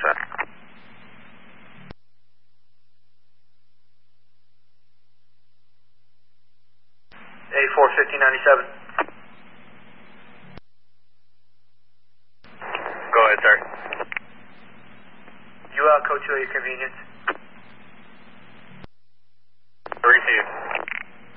sir. A45097. Go ahead, sir. You code 2 at your convenience.